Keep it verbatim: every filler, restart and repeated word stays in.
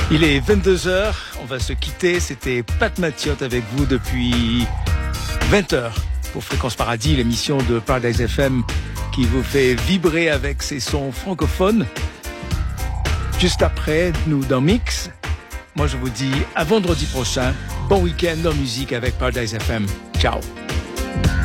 Il est vingt-deux heures, on va se quitter. C'était Pat Mathiote avec vous depuis vingt heures pour Fréquence Paradis, l'émission de Paradise F M qui vous fait vibrer avec ses sons francophones. Juste après, nous dans Mix. Moi, je vous dis à vendredi prochain. Bon week-end en musique avec Paradise F M. Ciao.